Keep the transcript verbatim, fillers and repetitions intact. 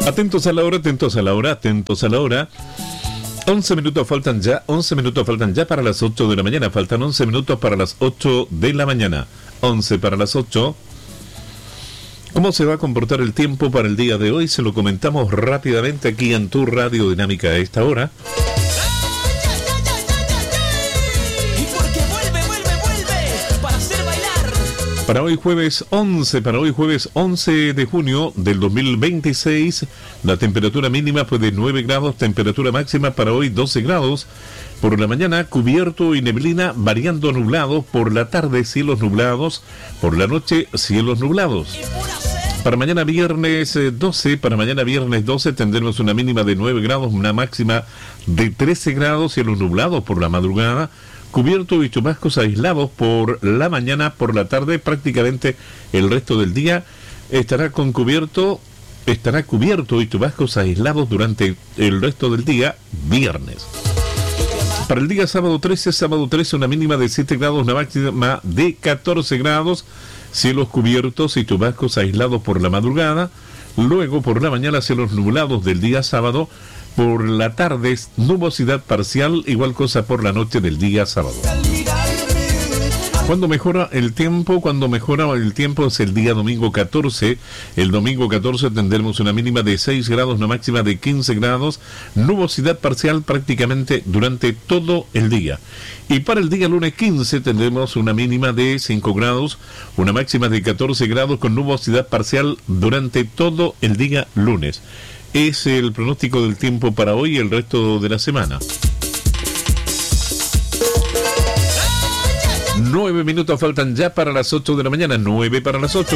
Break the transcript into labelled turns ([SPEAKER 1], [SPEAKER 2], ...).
[SPEAKER 1] Atentos a la hora, atentos a la hora, atentos a la hora. once minutos faltan ya, once minutos faltan ya para las ocho de la mañana. Faltan once minutos para las ocho de la mañana. once para las ocho. ¿Cómo se va a comportar el tiempo para el día de hoy? Se lo comentamos rápidamente aquí en tu Radio Dinámica a esta hora. Para hoy jueves once, para hoy jueves once de junio del dos mil veintiséis, la temperatura mínima fue de nueve grados, temperatura máxima para hoy doce grados. Por la mañana cubierto y neblina, variando nublado, por la tarde cielos nublados, por la noche cielos nublados. Para mañana viernes doce, para mañana viernes doce tendremos una mínima de nueve grados, una máxima de trece grados, cielos nublados por la madrugada, cubierto y chubascos aislados por la mañana, por la tarde, prácticamente el resto del día estará con cubierto, estará cubierto y chubascos aislados durante el resto del día, viernes. Para el día sábado trece, sábado trece, una mínima de siete grados, una máxima de catorce grados, cielos cubiertos y chubascos aislados por la madrugada, luego por la mañana cielos nublados del día sábado, por la tarde nubosidad parcial, igual cosa por la noche del día sábado. Cuando mejora el tiempo, cuando mejora el tiempo es el día domingo catorce. El domingo catorce tendremos una mínima de seis grados, una máxima de quince grados, nubosidad parcial prácticamente durante todo el día. Y para el día lunes quince tendremos una mínima de cinco grados, una máxima de catorce grados con nubosidad parcial durante todo el día lunes. Es el pronóstico del tiempo para hoy y el resto de la semana. Nueve minutos faltan ya para las ocho de la mañana, nueve para las ocho.